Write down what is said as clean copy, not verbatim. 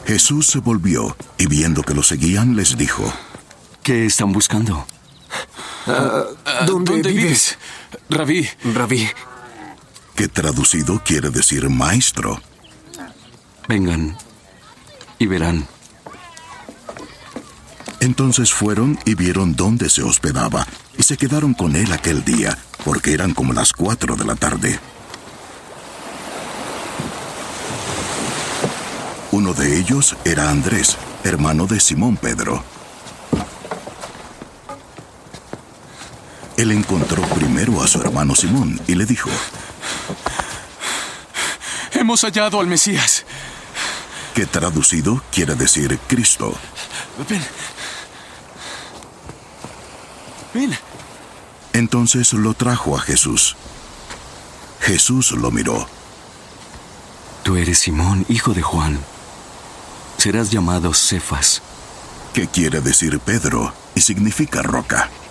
Jesús se volvió y viendo que lo seguían les dijo: ¿Qué están buscando? ¿Dónde vives? Rabí. Rabí. que traducido quiere decir maestro. Vengan y verán. Entonces fueron y vieron dónde se hospedaba, y se quedaron con él aquel día, porque eran como las 4 de la tarde. Uno de ellos era Andrés, hermano de Simón Pedro. Él encontró primero a su hermano Simón y le dijo: Hemos hallado al Mesías. que traducido quiere decir Cristo. Ven. Ven. Entonces lo trajo a Jesús. Jesús lo miró. Tú eres Simón, hijo de Juan. Serás llamado Cefas. Que quiere decir Pedro y significa roca.